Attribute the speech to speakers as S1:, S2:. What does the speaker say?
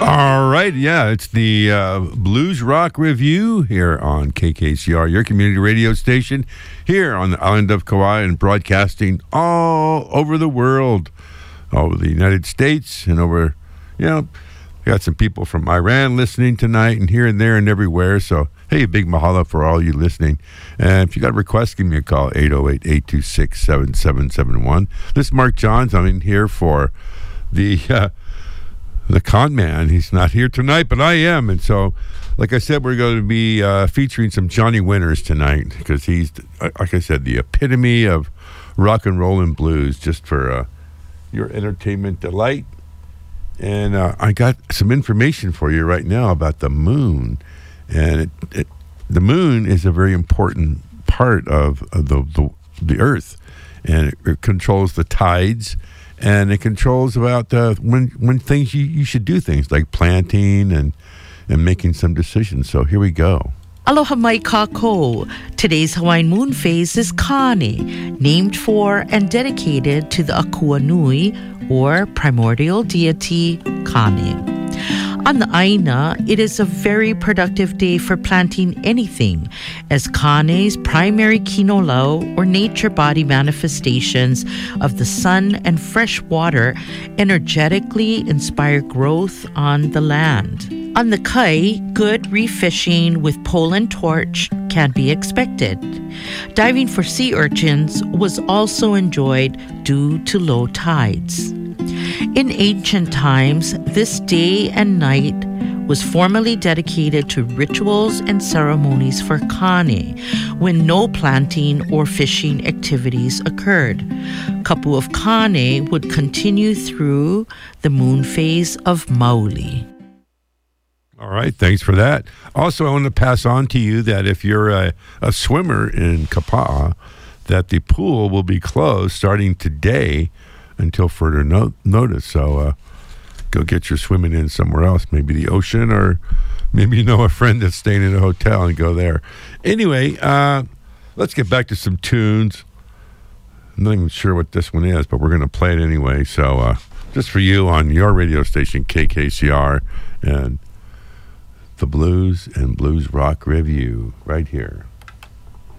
S1: All right, yeah, it's the Blues Rock Review here on KKCR, your community radio station here on the island of Kauai and broadcasting all over the world, all over the United States and over, got some people from Iran listening tonight and here and there and everywhere. So, hey, big mahalo for all you listening. And if you got a request, give me a call, 808-826-7771. This is Mark Johns. I'm in here for the con man. He's not here tonight, but I am. And so, like I said, we're going to be featuring some Johnny Winters tonight because he's, like I said, the epitome of rock and roll and blues, just for your entertainment delight. And I got some information for you right now about the moon. And the moon is a very important part of the Earth. And it controls the tides. And it controls about when things you should do things like planting and making some decisions. So here we go.
S2: Aloha mai kako. Today's Hawaiian moon phase is Kane, named for and dedicated to the Akua Nui, or primordial deity Kane. On the Aina, it is a very productive day for planting anything, as Kane's primary kinolau, or nature body manifestations of the sun and fresh water, energetically inspire growth on the land. On the Kai, good refishing with pole and torch can be expected. Diving for sea urchins was also enjoyed due to low tides. In ancient times, this day and night was formally dedicated to rituals and ceremonies for Kane when no planting or fishing activities occurred. Kapu of Kane would continue through the moon phase of Mauli.
S1: All right, thanks for that. Also, I want to pass on to you that if you're a swimmer in Kapa'a, that the pool will be closed starting today until further notice. So go get your swimming in somewhere else, maybe the ocean, or maybe you know a friend that's staying in a hotel and go there. Anyway, let's get back to some tunes. I'm not even sure what this one is, but we're going to play it anyway. So just for you on your radio station, KKCR, and the Blues and Blues Rock Review right here.